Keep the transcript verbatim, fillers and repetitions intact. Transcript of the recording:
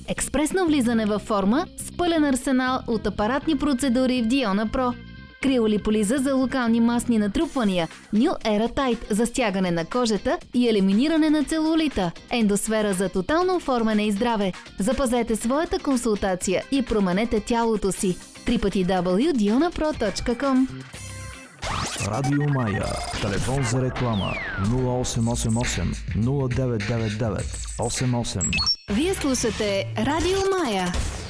Експресно влизане във форма с пълен арсенал от апаратни процедури в Диона Про. Криолиполиза за локални масни натрупвания, New Era Tight за стягане на кожата и елиминиране на целулита, Ендосфера за тотално оформяне и здраве. Запазете своята консултация и променете тялото си. дабъл ю дабъл ю дабъл ю точка диона про точка ком. Радио Мая. Телефон за реклама нула осем осем осем нула девет девет девет осем осем. Вие слушате Радио Мая.